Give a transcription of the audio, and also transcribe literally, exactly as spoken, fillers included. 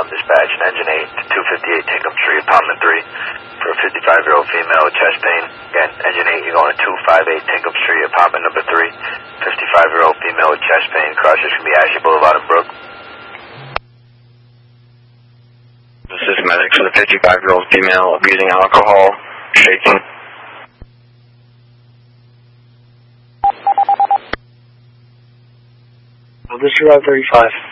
dispatch and engine eight to two fifty-eight Tinkham Street, apartment three, for a fifty-five-year-old female with chest pain. Again, engine eight, you're going to two fifty-eight Tinkham Street, apartment number three, fifty-five-year-old female with chest pain. Crosses can be Ashley Boulevard in Brook. This is medic for the fifty-five-year-old female abusing alcohol, shaking. This is Route thirty-five.